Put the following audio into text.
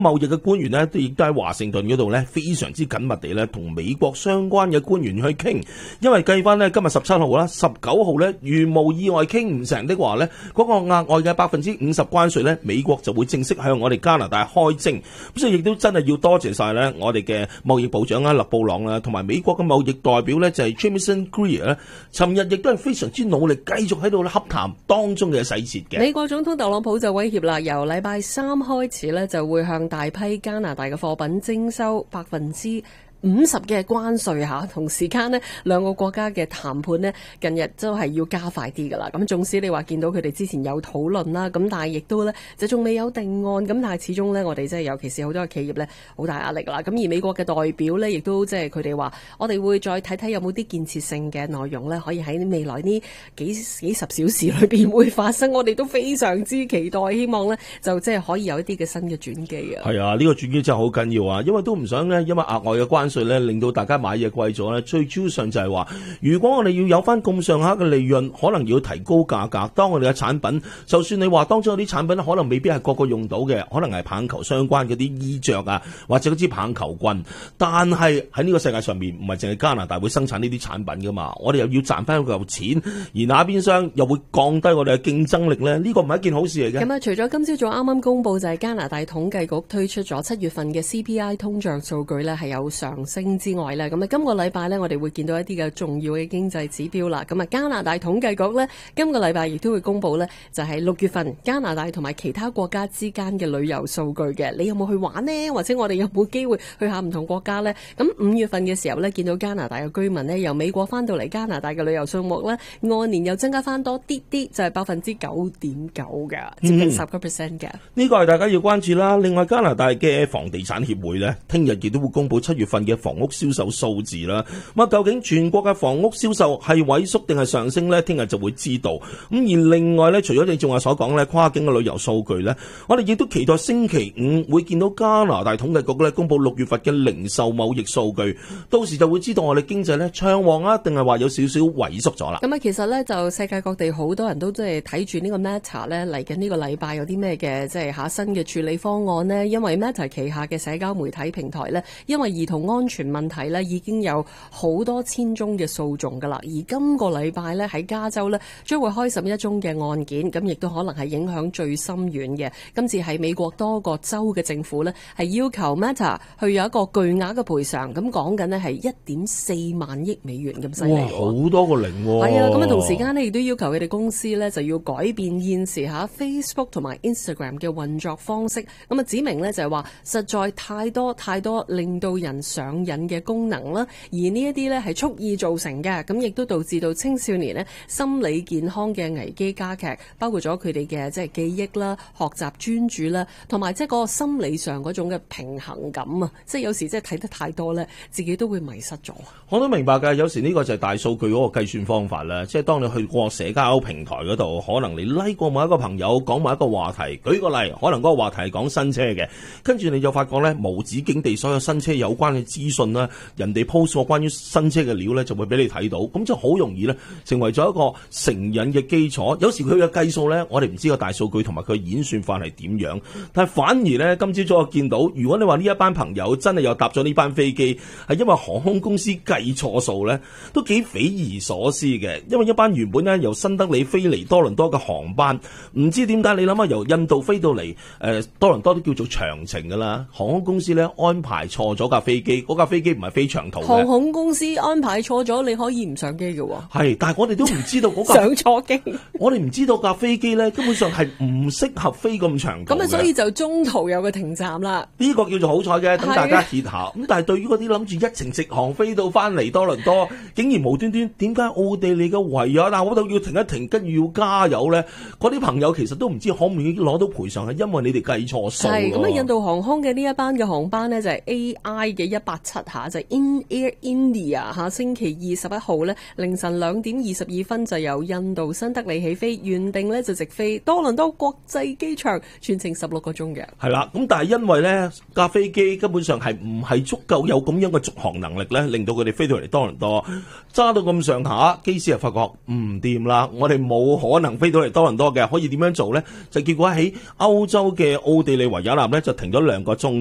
貿易嘅官員呢，亦都喺華盛頓嗰度呢，非常之緊密地呢，同美國相關嘅官員去傾，因為計翻呢，今日17號啦、19號呢，如無意外傾唔成的話呢，嗰個額外嘅50%關稅呢，美國就會正式向我哋加拿大開徵。咁所以亦都真係要多謝晒呢，我哋嘅貿易部長勒布朗啦，同埋美國嘅貿易代表呢，就係 Jamieson Greer 咧，尋日亦都係非常之努力，繼續喺度洽談當中嘅細節嘅。 美國總統特朗普就威脅啦，由禮拜3開始呢，就會向大批加拿大嘅貨品徵收50%嘅關稅嚇，同時間呢，兩個國家嘅談判呢，近日都係要加快啲噶啦。咁縱使你話見到佢哋之前有討論啦，咁但係亦都呢，就仲未有定案。咁但係始終呢，我哋即係尤其是好多嘅企業呢，好大壓力啦。咁而美國嘅代表呢，亦都即係佢哋話，我哋會再睇睇有冇啲建設性嘅內容呢，可以喺未來呢幾十小時裏邊會發生。我哋都非常之期待，希望呢，就即係可以有一啲嘅新嘅轉機啊。 係啊，呢個轉機真係好緊要啊，因為都唔想呢，因為額外嘅關稅咧，令到大家買嘢貴咗咧。最主要上就係話，如果我哋要有翻咁上下嘅利潤，可能要提高價格。當我哋嘅產品，就算你話當中有啲產品可能未必係個個用到嘅，可能係棒球相關嗰啲衣着啊，或者嗰支棒球棍。但係喺呢個世界上面，唔係淨係加拿大會生產呢啲產品噶嘛，我哋又要賺翻嗰嚿錢，而那邊廂又會降低我哋嘅競爭力咧。呢個唔係一件好事嚟嘅。 咁啊，除咗今朝早啱啱公布就係加拿大統計局推出咗7月份嘅 CPI 通脹數據咧，係有上升之外咧，咁啊今個禮拜咧，我哋會見到一啲嘅重要嘅經濟指標啦。咁啊，加拿大統計局咧，今個禮拜亦都會公布咧，就係6月份加拿大同埋其他國家之間嘅旅遊數據嘅。你有冇去玩呢？或者我哋有冇機會去下唔同國家呢？咁5月份嘅時候咧，見到加拿大嘅居民呢，由美國翻到嚟加拿大嘅旅遊數目咧，按年又增加翻多啲啲，就係9.9%嘅，接近10%嘅。 呢個係大家要關注啦。另外，加拿大嘅房地產協會呢，聽日亦都會公布7月份嘅房屋銷售數字啦。咁究竟全國嘅房屋銷售係萎縮定係上升呢？聽日就會知道。咁而另外呢，除咗你正話所講呢，跨境嘅旅遊數據呢，我哋亦都期待星期5會見到加拿大統計局呢公布6月份嘅零售貿易數據，到時就會知道我哋經濟呢暢旺啊，定係話有少少萎縮咗啦。 咁啊，其實呢，就世界各地好多人都即係睇住呢個 Meta 呢嚟緊呢個禮拜有啲咩嘅即係新嘅處理方案呢？因為 Meta 旗下嘅社交媒體平台呢，因為兒童安全問題呢，已經有好多千宗嘅訴訟噶啦。而今個禮拜呢，喺加州呢，將會開11宗嘅案件，咁亦都可能係影響最深遠嘅。今次係美國多個州嘅政府呢，係要求 Meta 去有一個巨額嘅賠償，咁講緊呢係1.4萬億美元咁犀利。哇， 好多個零喎。 係啊，咁啊同時間呢，亦都要求佢哋公司呢，就要改變現時Facebook 同埋 Instagram 嘅運作方式。咁啊指明呢，就係話實在太多令到人上癮嘅功能啦，而呢一啲呢係蓄意造成嘅，咁亦都導致到青少年呢心理健康嘅危機加劇，包括咗佢哋嘅即係記憶啦、學習專注啦，同埋即係個心理上嗰種嘅平衡感啊，即係有時即係睇得太多呢，自己都會迷失咗。 我都明白㗎，有時呢個就係大數據嗰個計算方法啦，即係當你去過社交平台嗰度，可能你 like 過某一個朋友講某一個話題，舉個例，可能嗰個話題係講新車嘅，跟住你就發覺呢，無止境地所有新車有關嘅資訊啦，人哋 post 過關於新車嘅料呢，就會俾你睇到，咁就好容易呢，成為咗一個成癮嘅基礎。有時佢嘅計數呢，我哋唔知個大數據同埋佢演算法係點樣，但係反而呢，今朝早我見到，如果你話呢一班朋友真係又搭咗呢班飛機，係因為航空公司計錯數呢，都幾匪夷所思嘅。因為一班原本呢由新德里飛嚟多倫多嘅航班，唔知點解你諗下由印度飛到嚟多倫多都叫做長程噶啦，航空公司呢安排錯咗架飛機，嗰架飛機唔係飛長途嘅。 航空公司安排錯咗，你可以唔上機嘅喎。 係，但係我哋都唔知道嗰架上錯機， 我哋唔知道架飛機呢根本上係唔適合飛咁長途嘅。 咁啊，所以就中途有個停站啦。 呢個叫做好彩嘅，等大家歇下。咁但係對於嗰啲諗住一程直航飛到翻嚟多倫多，竟然無端端點解奧地利嘅維也納嗰度要停一停，跟住要加油呢？嗰啲朋友其實都唔知可唔可以攞到賠償，係因為你哋計錯數。 係咁啊！印度航空嘅呢一班嘅航班呢，就係 AI 嘅 787嚇，就係 In Air India 嚇，星期21號呢凌晨2點22分就由印度新德里起飛，原定呢就直飛多倫多國際機場，全程16個鐘嘅。 係啦，咁但係因為呢架飛機根本上係唔係足夠有咁樣嘅續航能力呢，令到佢哋飛到嚟多倫多，揸到咁上下，機師就發覺唔掂啦，我哋冇可能飛到嚟多倫多嘅，可以點樣做呢？就結果喺歐洲嘅奧地利維也納呢，就停咗2個鐘。